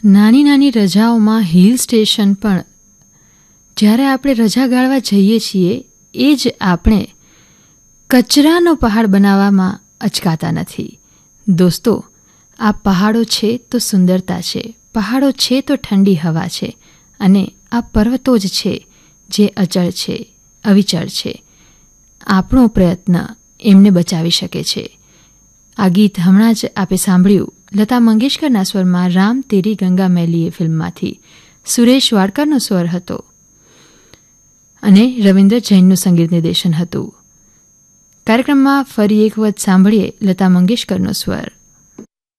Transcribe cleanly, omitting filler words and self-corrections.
નાની નાની રજાઓમાં hill station પણ જ્યારે આપણે રજા ગાળવા જઈએ છીએ એ જ આપણે કચરાનો પહાડ બનાવવામાં અચકાતા નથી. દોસ્તો, આ પહાડો છે તો સુંદરતા છે, પહાડો છે તો ઠંડી હવા છે, અને આ પર્વતો જ છે જે અચળ છે, અવિચળ છે. આપણો પ્રયત્ન એમને બચાવી શકે છે. આ ગીત હમણાં જ આપે સાંભળ્યું લતા મંગેશકરના સ્વરમાં રામ તેરી ગંગા મેલીએ ફિલ્મમાંથી. સુરેશ વાડકરનો સ્વર હતો અને રવિન્દ્ર જૈનનું સંગીત નિર્દેશન હતું. કાર્યક્રમમાં ફરી એક વખત સાંભળીએ લતા મંગેશકરનો સ્વર.